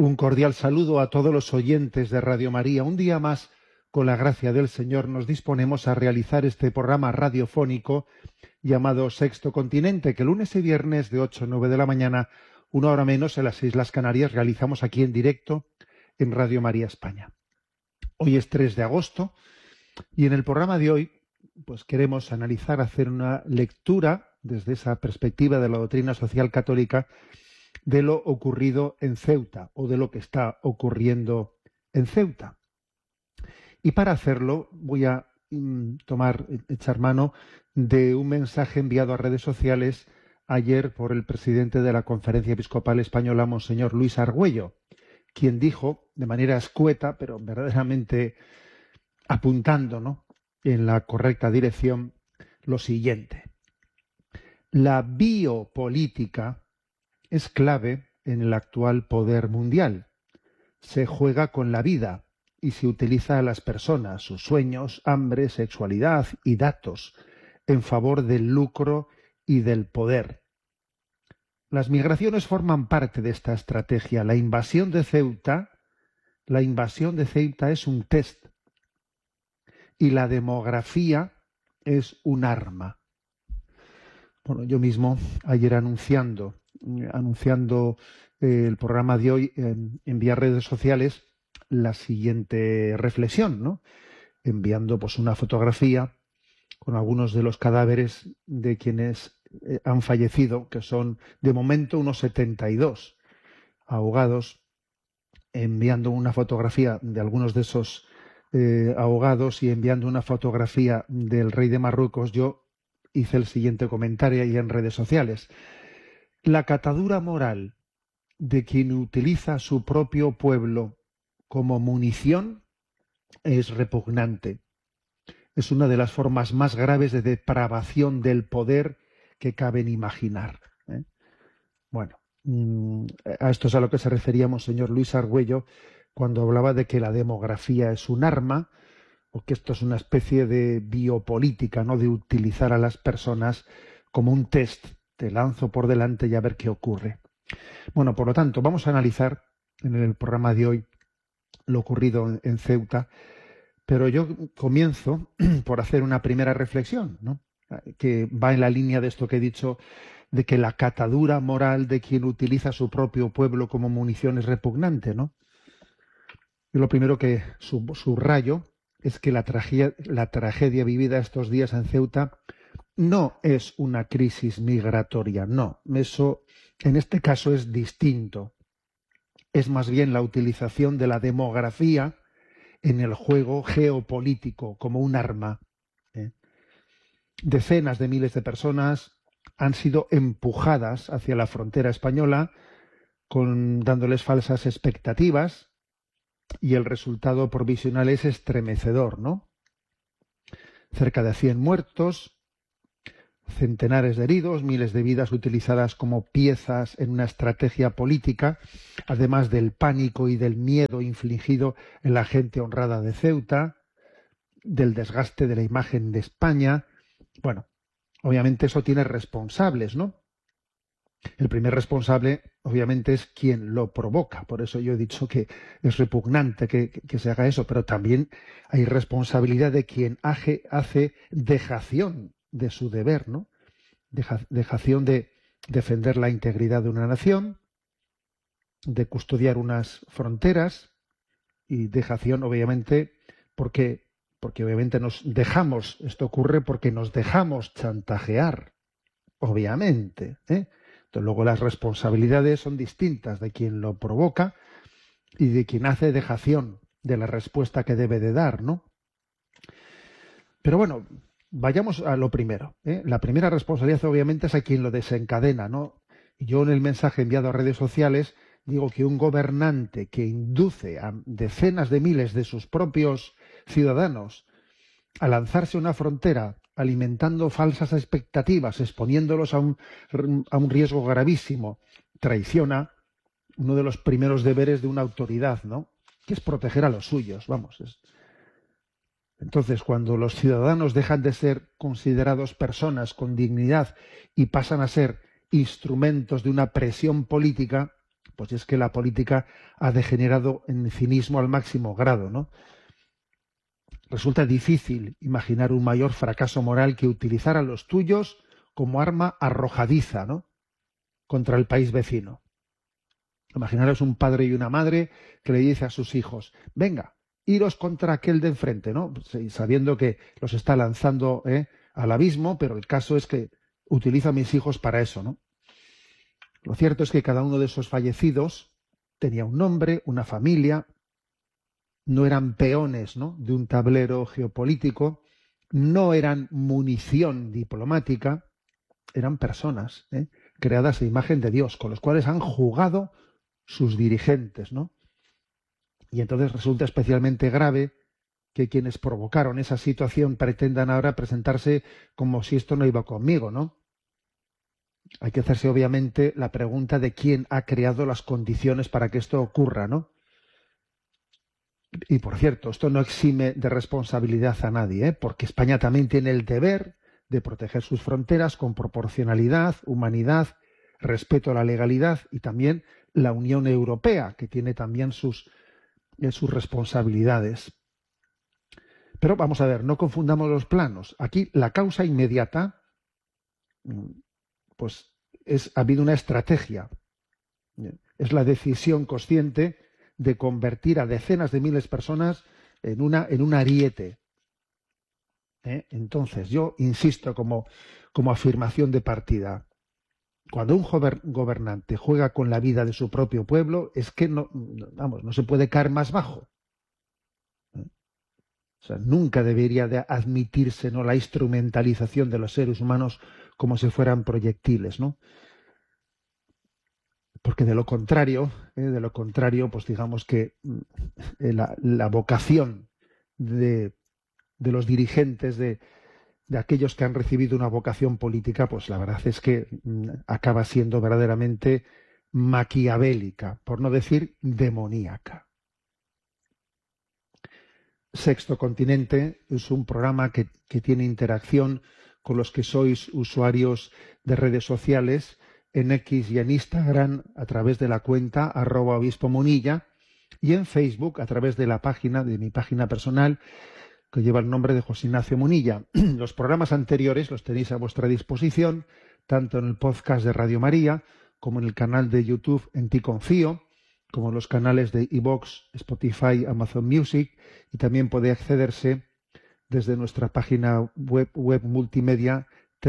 Un cordial saludo a todos los oyentes de Radio María. Un día más, con la gracia del Señor, nos disponemos a realizar este programa radiofónico llamado Sexto Continente, que lunes y viernes de 8 a 9 de la mañana, una hora menos en las Islas Canarias, realizamos aquí en directo en Radio María España. Hoy es 3 de agosto y en el programa de hoy pues queremos analizar, hacer una lectura desde esa perspectiva de la doctrina social católica de lo ocurrido en Ceuta o de lo que está ocurriendo en Ceuta. Y para hacerlo voy a echar mano de un mensaje enviado a redes sociales ayer por el presidente de la Conferencia Episcopal Española, Monseñor Luis Argüello, quien dijo de manera escueta, pero verdaderamente apuntando, ¿no?, en la correcta dirección, lo siguiente: la biopolítica es clave en el actual poder mundial. Se juega con la vida y se utiliza a las personas, sus sueños, hambre, sexualidad y datos en favor del lucro y del poder. Las migraciones forman parte de esta estrategia. La invasión de Ceuta es un test y la demografía es un arma. Bueno, yo mismo ayer anunciando el programa de hoy en vía redes sociales la siguiente reflexión, ¿no? Enviando pues una fotografía con algunos de los cadáveres de quienes han fallecido, que son de momento unos 72 ahogados, enviando una fotografía de algunos de esos ahogados y enviando una fotografía del rey de Marruecos. Yo hice el siguiente comentario ahí en redes sociales: la catadura moral de quien utiliza su propio pueblo como munición es repugnante. Es una de las formas más graves de depravación del poder que caben imaginar, ¿eh? Bueno, a esto es a lo que se refería Monseñor Luis Argüello cuando hablaba de que la demografía es un arma, o que esto es una especie de biopolítica, ¿no?, de utilizar a las personas como un test. Te lanzo por delante y a ver qué ocurre. Bueno, por lo tanto, vamos a analizar en el programa de hoy lo ocurrido en Ceuta, pero yo comienzo por hacer una primera reflexión, ¿no?, que va en la línea de esto que he dicho, de que la catadura moral de quien utiliza su propio pueblo como munición es repugnante, ¿no? Y lo primero que subrayo es que la tragedia vivida estos días en Ceuta no es una crisis migratoria, no. Eso, en este caso, es distinto. Es más bien la utilización de la demografía en el juego geopolítico como un arma, ¿eh? Decenas de miles de personas han sido empujadas hacia la frontera española dándoles falsas expectativas, y el resultado provisional es estremecedor, ¿no? Cerca de 100 muertos, centenares de heridos, miles de vidas utilizadas como piezas en una estrategia política, además del pánico y del miedo infligido en la gente honrada de Ceuta, del desgaste de la imagen de España. Bueno, obviamente eso tiene responsables, ¿no? El primer responsable, obviamente, es quien lo provoca. Por eso yo he dicho que es repugnante que se haga eso, pero también hay responsabilidad de quien hace dejación de su deber, ¿no? Dejación de defender la integridad de una nación, de custodiar unas fronteras, y dejación, obviamente, porque obviamente esto ocurre porque nos dejamos chantajear, obviamente, ¿eh? Entonces, luego las responsabilidades son distintas de quien lo provoca y de quien hace dejación de la respuesta que debe de dar, ¿no? Pero bueno, vayamos a lo primero, ¿eh? La primera responsabilidad, obviamente, es a quien lo desencadena, ¿no? Y yo en el mensaje enviado a redes sociales digo que un gobernante que induce a decenas de miles de sus propios ciudadanos a lanzarse a una frontera alimentando falsas expectativas, exponiéndolos a un riesgo gravísimo, traiciona uno de los primeros deberes de una autoridad, ¿no?, que es proteger a los suyos. Entonces, cuando los ciudadanos dejan de ser considerados personas con dignidad y pasan a ser instrumentos de una presión política, Pues es que la política ha degenerado en cinismo al máximo grado, ¿no? Resulta difícil imaginar un mayor fracaso moral que utilizar a los tuyos como arma arrojadiza, ¿no? Contra el país vecino. Imaginaros un padre y una madre que le dice a sus hijos, venga, iros contra aquel de enfrente, ¿no? Sabiendo que los está lanzando al abismo, pero el caso es que utiliza a mis hijos para eso, ¿no? Lo cierto es que cada uno de esos fallecidos tenía un nombre, una familia, no eran peones, ¿no?, de un tablero geopolítico, no eran munición diplomática, eran personas, creadas a imagen de Dios, con los cuales han jugado sus dirigentes, ¿no? Y entonces resulta especialmente grave que quienes provocaron esa situación pretendan ahora presentarse como si esto no iba conmigo, ¿no? Hay que hacerse obviamente la pregunta de quién ha creado las condiciones para que esto ocurra, ¿no? Y por cierto, esto no exime de responsabilidad a nadie, porque España también tiene el deber de proteger sus fronteras con proporcionalidad, humanidad, respeto a la legalidad, y también la Unión Europea, que tiene también sus responsabilidades. Pero vamos a ver, no confundamos los planos. Aquí la causa inmediata, pues ha habido una estrategia. Es la decisión consciente de convertir a decenas de miles de personas en un ariete. Entonces, yo insisto como afirmación de partida. Cuando un gobernante juega con la vida de su propio pueblo, es que no se puede caer más bajo. O sea, nunca debería de admitirse, ¿no?, la instrumentalización de los seres humanos como si fueran proyectiles, ¿no? Porque de lo contrario, pues digamos que la vocación de los dirigentes, de aquellos que han recibido una vocación política, pues la verdad es que acaba siendo verdaderamente maquiavélica, por no decir demoníaca. Sexto Continente es un programa que tiene interacción con los que sois usuarios de redes sociales en X y en Instagram a través de la cuenta @obispomunilla y en Facebook a través de mi página personal que lleva el nombre de José Ignacio Munilla. Los programas anteriores los tenéis a vuestra disposición tanto en el podcast de Radio María como en el canal de YouTube En Ti Confío, como en los canales de iVoox, Spotify, Amazon Music, y también puede accederse desde nuestra página web multimedia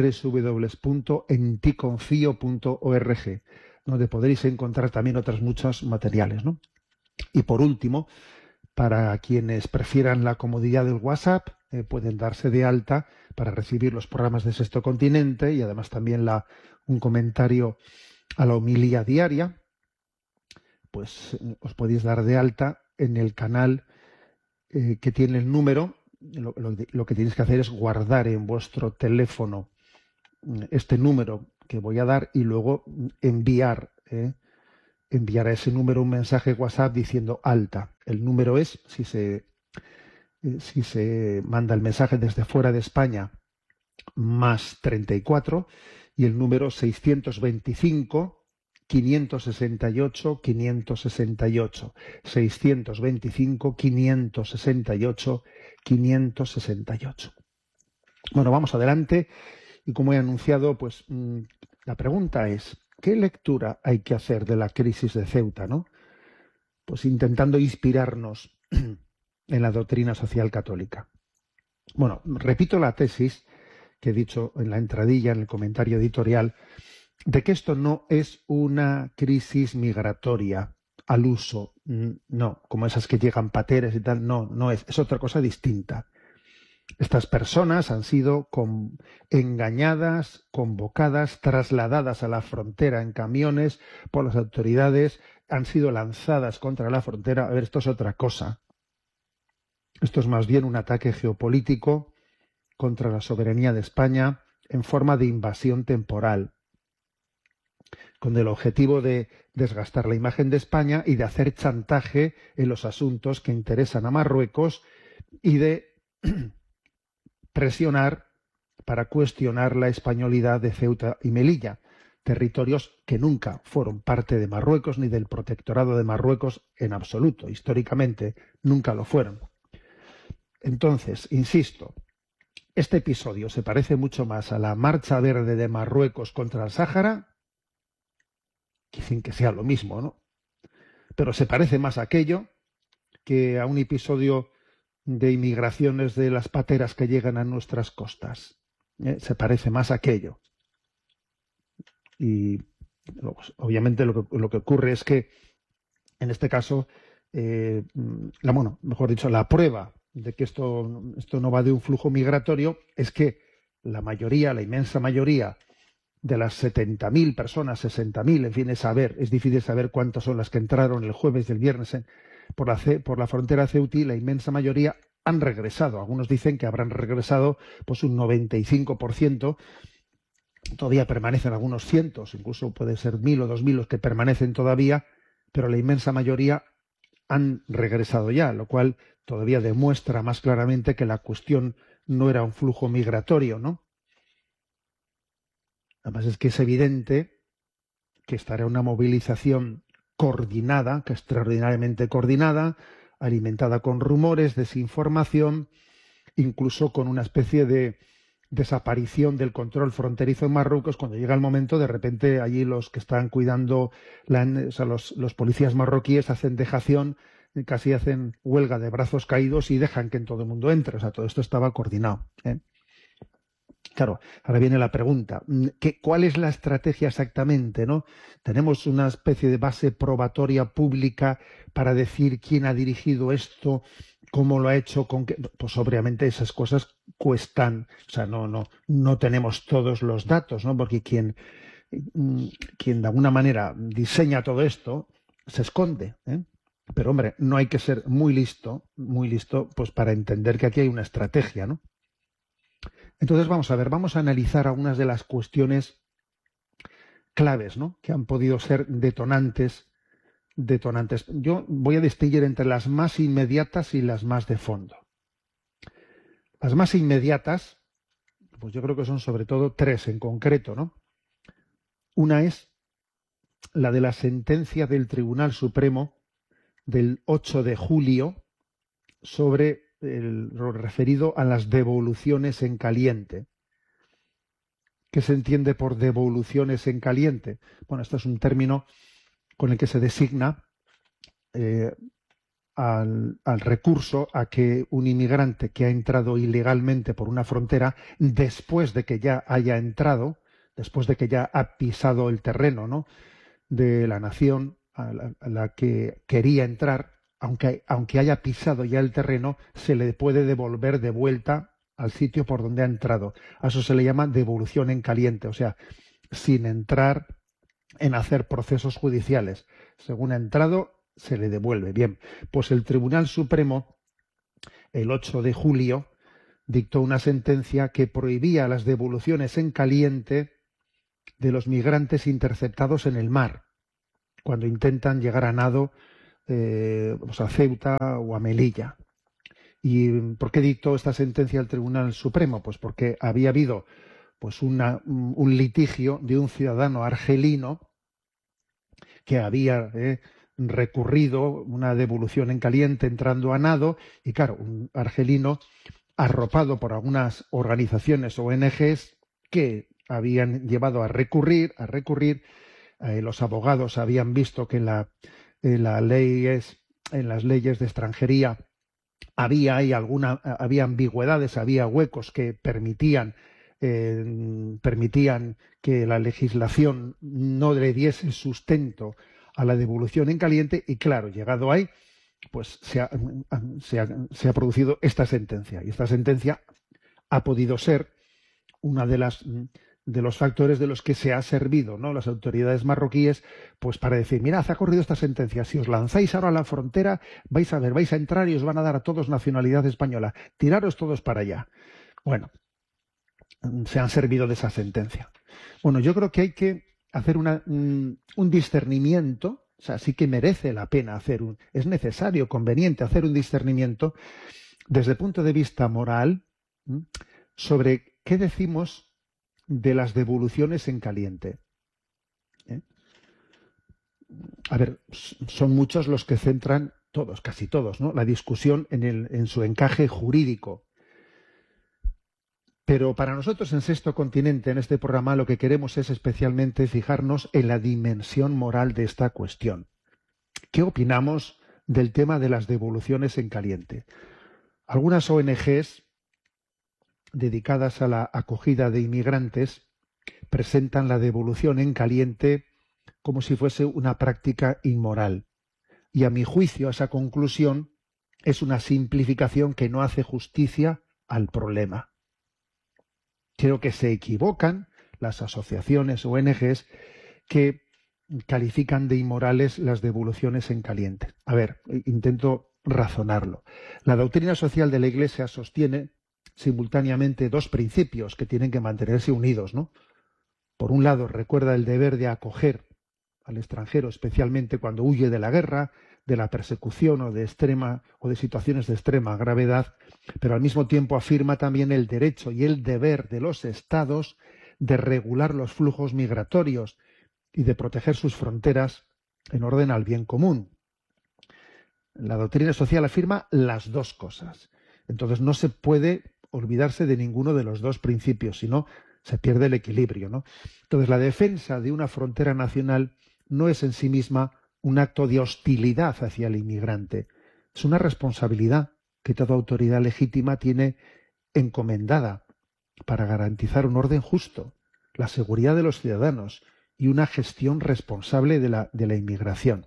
www.enticonfio.org, donde podréis encontrar también otros muchos materiales, ¿no? Y por último, para quienes prefieran la comodidad del WhatsApp, pueden darse de alta para recibir los programas de Sexto Continente y además también un comentario a la homilía diaria. Pues os podéis dar de alta en el canal que tiene el número. Lo que tenéis que hacer es guardar en vuestro teléfono este número que voy a dar y luego enviar a ese número un mensaje WhatsApp diciendo alta. El número es, si se manda el mensaje desde fuera de España, más 34, y el número 625 568 568, 625 568 568. Bueno, vamos adelante y como he anunciado, pues la pregunta es, ¿qué lectura hay que hacer de la crisis de Ceuta, ¿no? Pues intentando inspirarnos en la doctrina social católica. Bueno, repito la tesis que he dicho en la entradilla, en el comentario editorial, de que esto no es una crisis migratoria al uso, no, como esas que llegan pateras y tal, no es otra cosa distinta. Estas personas han sido engañadas, convocadas, trasladadas a la frontera en camiones por las autoridades, han sido lanzadas contra la frontera. A ver, esto es otra cosa. Esto es más bien un ataque geopolítico contra la soberanía de España en forma de invasión temporal, con el objetivo de desgastar la imagen de España y de hacer chantaje en los asuntos que interesan a Marruecos y de presionar para cuestionar la españolidad de Ceuta y Melilla. territorios que nunca fueron parte de Marruecos ni del protectorado de Marruecos en absoluto. Históricamente nunca lo fueron. Entonces, insisto, este episodio se parece mucho más a la Marcha Verde de Marruecos contra el Sáhara, que sin que sea lo mismo, ¿no? Pero se parece más a aquello que a un episodio de inmigraciones de las pateras que llegan a nuestras costas. Se parece más a aquello. Y obviamente lo que ocurre es que en este caso, mejor dicho, la prueba de que esto no va de un flujo migratorio es que la inmensa mayoría de las 70.000 personas, 60.000, en fin, es difícil saber cuántas son las que entraron el jueves y el viernes por la frontera ceutí, la inmensa mayoría han regresado. Algunos dicen que habrán regresado pues un 95%. Todavía permanecen algunos cientos, incluso puede ser 1.000 o 2.000 los que permanecen todavía, pero la inmensa mayoría han regresado ya, lo cual todavía demuestra más claramente que la cuestión no era un flujo migratorio, ¿no? Además es que es evidente que estará una movilización coordinada, que extraordinariamente coordinada, alimentada con rumores, desinformación, incluso con una especie de desaparición del control fronterizo en Marruecos. Cuando llega el momento, de repente allí los que están cuidando, los policías marroquíes hacen dejación, casi hacen huelga de brazos caídos y dejan que todo el mundo entre. O sea, todo esto estaba coordinado, ¿eh? Claro, ahora viene la pregunta, ¿cuál es la estrategia exactamente, no? ¿Tenemos una especie de base probatoria pública para decir quién ha dirigido esto, cómo lo ha hecho, con qué? Pues obviamente esas cosas cuestan, o sea, no tenemos todos los datos, ¿no? Porque quien de alguna manera diseña todo esto se esconde, ¿eh? Pero hombre, no hay que ser muy listo, pues para entender que aquí hay una estrategia, ¿no? Entonces vamos a analizar algunas de las cuestiones claves, ¿no?, que han podido ser detonantes. Yo voy a distinguir entre las más inmediatas y las más de fondo. Las más inmediatas, pues yo creo que son sobre todo tres en concreto, ¿no? Una es la de la sentencia del Tribunal Supremo del 8 de julio sobre lo referido a las devoluciones en caliente. ¿Qué se entiende por devoluciones en caliente? Bueno, esto es un término con el que se designa al recurso a que un inmigrante que ha entrado ilegalmente por una frontera, después de que ya haya entrado, después de que ya ha pisado el terreno, ¿no?, de la nación a la que quería entrar, aunque haya pisado ya el terreno, se le puede devolver de vuelta al sitio por donde ha entrado. A eso se le llama devolución en caliente, o sea, sin entrar en hacer procesos judiciales. Según ha entrado, se le devuelve. Bien, pues el Tribunal Supremo, el 8 de julio, dictó una sentencia que prohibía las devoluciones en caliente de los migrantes interceptados en el mar, cuando intentan llegar a nado a Ceuta o a Melilla. ¿Y por qué dictó esta sentencia el Tribunal Supremo? Pues porque había habido pues un litigio de un ciudadano argelino que había recurrido una devolución en caliente entrando a nado, y claro, un argelino arropado por algunas organizaciones ONGs que habían llevado a recurrir, los abogados habían visto que en las leyes de extranjería había ambigüedades, había huecos que permitían que la legislación no le diese sustento a la devolución en caliente, y claro, llegado ahí, pues se ha producido esta sentencia, y esta sentencia ha podido ser una de los factores de los que se ha servido, ¿no?, las autoridades marroquíes, pues para decir, mirad, ha ocurrido esta sentencia, si os lanzáis ahora a la frontera, vais a entrar y os van a dar a todos nacionalidad española, tiraros todos para allá. Bueno, se han servido de esa sentencia. Bueno, yo creo que hay que hacer un discernimiento, o sea, sí que merece la pena es necesario, conveniente hacer un discernimiento desde el punto de vista moral sobre qué decimos de las devoluciones en caliente. a ver, son muchos los que centran, todos, casi todos, ¿no?, la discusión en su encaje jurídico. Pero para nosotros en Sexto Continente, en este programa, lo que queremos es especialmente fijarnos en la dimensión moral de esta cuestión. ¿Qué opinamos del tema de las devoluciones en caliente? Algunas ONGs dedicadas a la acogida de inmigrantes presentan la devolución en caliente como si fuese una práctica inmoral. Y a mi juicio, esa conclusión es una simplificación que no hace justicia al problema. Creo que se equivocan las asociaciones o ONGs que califican de inmorales las devoluciones en caliente. A ver, intento razonarlo. La doctrina social de la Iglesia sostiene simultáneamente dos principios que tienen que mantenerse unidos, ¿no? Por un lado, recuerda el deber de acoger al extranjero, especialmente cuando huye de la guerra, de la persecución o de situaciones de extrema gravedad, pero al mismo tiempo afirma también el derecho y el deber de los estados de regular los flujos migratorios y de proteger sus fronteras en orden al bien común. La doctrina social afirma las dos cosas. Entonces no se puede olvidarse de ninguno de los dos principios, sino se pierde el equilibrio, ¿no? Entonces la defensa de una frontera nacional no es en sí misma un acto de hostilidad hacia el inmigrante. Es una responsabilidad que toda autoridad legítima tiene encomendada para garantizar un orden justo, la seguridad de los ciudadanos y una gestión responsable de la inmigración.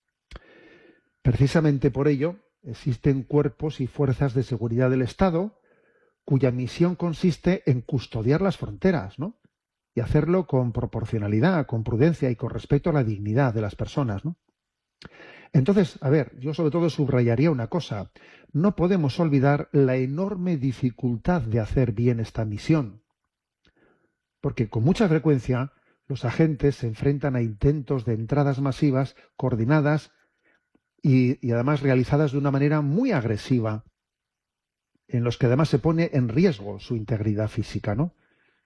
Precisamente por ello, existen cuerpos y fuerzas de seguridad del Estado cuya misión consiste en custodiar las fronteras, ¿no?, y hacerlo con proporcionalidad, con prudencia y con respeto a la dignidad de las personas, ¿no? Entonces, a ver, yo sobre todo subrayaría una cosa. No podemos olvidar la enorme dificultad de hacer bien esta misión, porque con mucha frecuencia los agentes se enfrentan a intentos de entradas masivas, coordinadas y además realizadas de una manera muy agresiva, en los que además se pone en riesgo su integridad física, ¿no?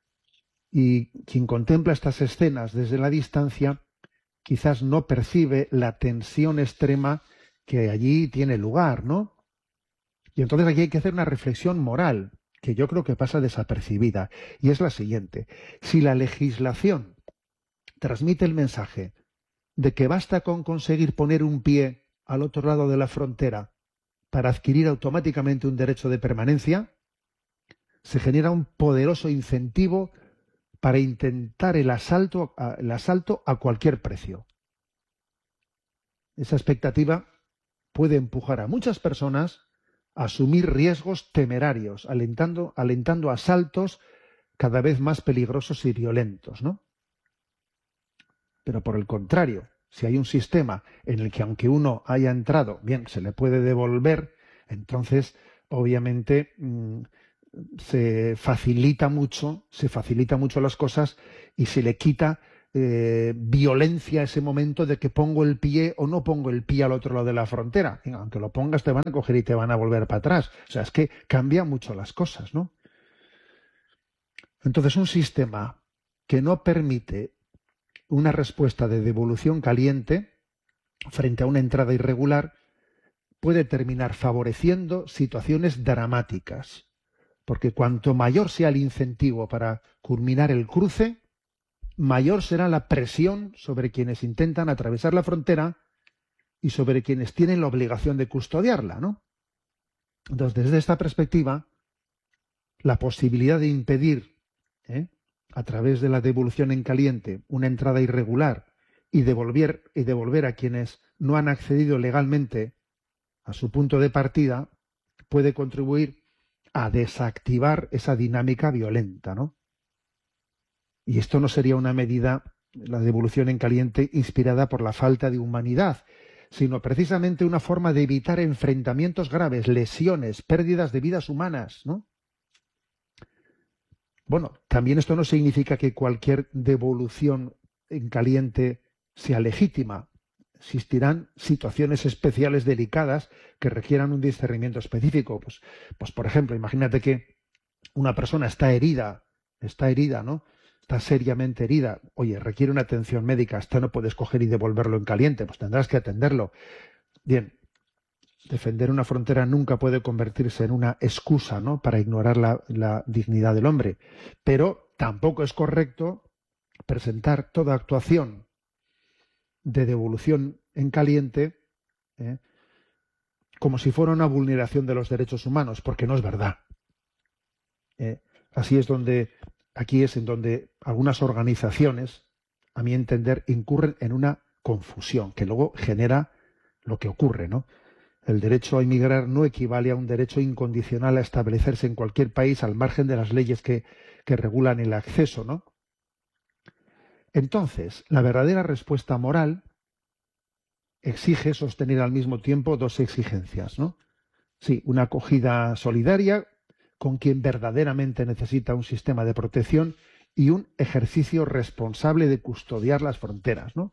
Y quien contempla estas escenas desde la distancia quizás no percibe la tensión extrema que allí tiene lugar, ¿no? Y entonces aquí hay que hacer una reflexión moral, que yo creo que pasa desapercibida, y es la siguiente. Si la legislación transmite el mensaje de que basta con conseguir poner un pie al otro lado de la frontera para adquirir automáticamente un derecho de permanencia, se genera un poderoso incentivo para intentar el asalto a cualquier precio. Esa expectativa puede empujar a muchas personas a asumir riesgos temerarios, alentando asaltos cada vez más peligrosos y violentos, ¿no? Pero por el contrario, si hay un sistema en el que aunque uno haya entrado, bien, se le puede devolver, entonces obviamente se facilita mucho las cosas y se le quita violencia a ese momento de que pongo el pie o no pongo el pie al otro lado de la frontera. Aunque lo pongas te van a coger y te van a volver para atrás. O sea, es que cambia mucho las cosas, ¿no? Entonces, un sistema que no permite una respuesta de devolución caliente frente a una entrada irregular puede terminar favoreciendo situaciones dramáticas. Porque cuanto mayor sea el incentivo para culminar el cruce, mayor será la presión sobre quienes intentan atravesar la frontera y sobre quienes tienen la obligación de custodiarla, ¿no? Entonces, desde esta perspectiva, la posibilidad de impedir, a través de la devolución en caliente, una entrada irregular y devolver a quienes no han accedido legalmente a su punto de partida, puede contribuir a desactivar esa dinámica violenta, ¿no? Y esto no sería una medida, la devolución en caliente, inspirada por la falta de humanidad, sino precisamente una forma de evitar enfrentamientos graves, lesiones, pérdidas de vidas humanas, ¿no? Bueno, también esto no significa que cualquier devolución en caliente sea legítima. Existirán situaciones especiales delicadas que requieran un discernimiento específico. Pues por ejemplo, imagínate que una persona está herida, ¿no? está seriamente herida, oye, requiere una atención médica, esta no puedes coger y devolverlo en caliente, pues tendrás que atenderlo. Bien, defender una frontera nunca puede convertirse en una excusa, ¿no?, para ignorar la dignidad del hombre, pero tampoco es correcto presentar toda actuación de devolución en caliente ¿eh? como si fuera una vulneración de los derechos humanos, porque no es verdad. Aquí es en donde algunas organizaciones, a mi entender, incurren en una confusión que luego genera lo que ocurre, ¿no? El derecho a emigrar no equivale a un derecho incondicional a establecerse en cualquier país al margen de las leyes que regulan el acceso, ¿no? Entonces, la verdadera respuesta moral exige sostener al mismo tiempo dos exigencias, ¿no? Sí, una acogida solidaria con quien verdaderamente necesita un sistema de protección y un ejercicio responsable de custodiar las fronteras, ¿no?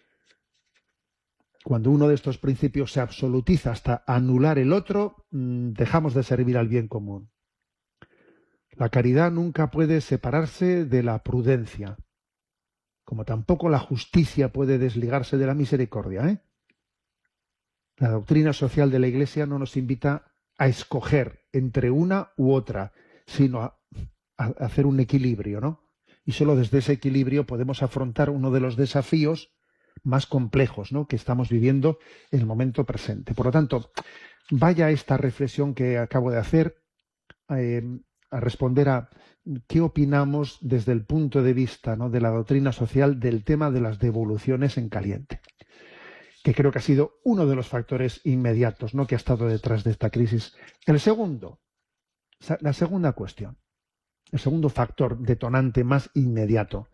Cuando uno de estos principios se absolutiza hasta anular el otro, dejamos de servir al bien común. La caridad nunca puede separarse de la prudencia, como tampoco la justicia puede desligarse de la misericordia, ¿eh? La doctrina social de la Iglesia no nos invita a escoger entre una u otra, sino a hacer un equilibrio, ¿no? Y solo desde ese equilibrio podemos afrontar uno de los desafíos más complejos, ¿no?, que estamos viviendo en el momento presente. Por lo tanto, vaya esta reflexión que acabo de hacer a responder a qué opinamos desde el punto de vista, ¿no?, de la doctrina social del tema de las devoluciones en caliente, que creo que ha sido uno de los factores inmediatos, ¿no?, que ha estado detrás de esta crisis. La segunda cuestión, el segundo factor detonante más inmediato,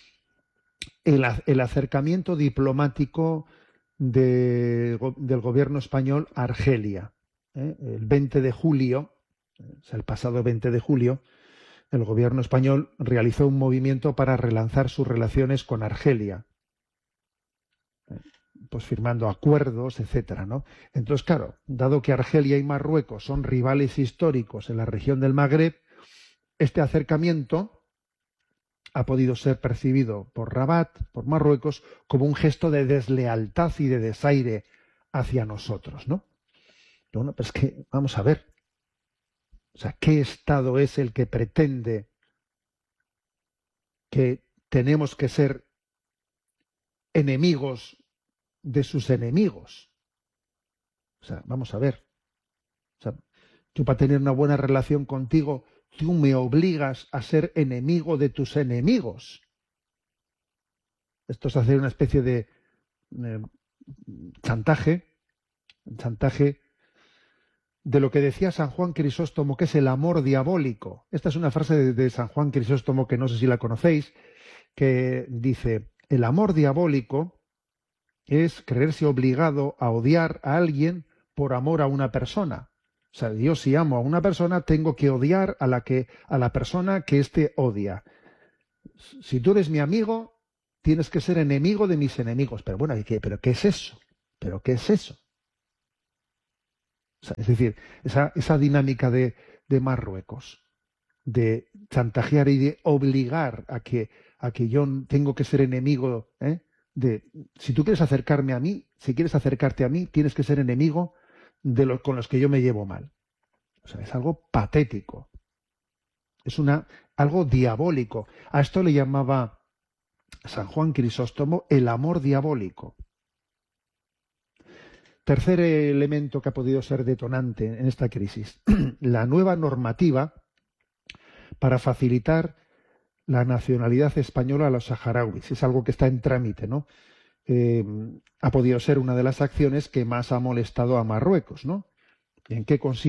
el acercamiento diplomático del gobierno español a Argelia. El 20 de julio, o sea, el pasado 20 de julio, el gobierno español realizó un movimiento para relanzar sus relaciones con Argelia, pues firmando acuerdos, etcétera, ¿no? Entonces, claro, dado que Argelia y Marruecos son rivales históricos en la región del Magreb, este acercamiento ha podido ser percibido por Rabat, por Marruecos, como un gesto de deslealtad y de desaire hacia nosotros, ¿no? Bueno, pues que, vamos a ver, o sea, ¿qué Estado es el que pretende que tenemos que ser enemigos de sus enemigos? O sea, vamos a ver. O sea, yo para tener una buena relación contigo, tú me obligas a ser enemigo de tus enemigos. Esto es hacer una especie de chantaje de lo que decía San Juan Crisóstomo, que es el amor diabólico. Esta es una frase de San Juan Crisóstomo que no sé si la conocéis, que dice: el amor diabólico es creerse obligado a odiar a alguien por amor a una persona. O sea, yo si amo a una persona tengo que odiar a la persona que éste odia. Si tú eres mi amigo, tienes que ser enemigo de mis enemigos. Pero bueno, ¿pero qué es eso? ¿Pero qué es eso? O sea, es decir, esa dinámica de Marruecos, de chantajear y de obligar a que yo tengo que ser enemigo, si tú quieres acercarme a mí, si quieres acercarte a mí, tienes que ser enemigo con los que yo me llevo mal. O sea, es algo patético. Es algo diabólico. A esto le llamaba San Juan Crisóstomo el amor diabólico. Tercer elemento que ha podido ser detonante en esta crisis, la nueva normativa para facilitar la nacionalidad española a los saharauis. Es algo que está en trámite, ¿no? Ha podido ser una de las acciones que más ha molestado a Marruecos, ¿no? ¿En qué consiste?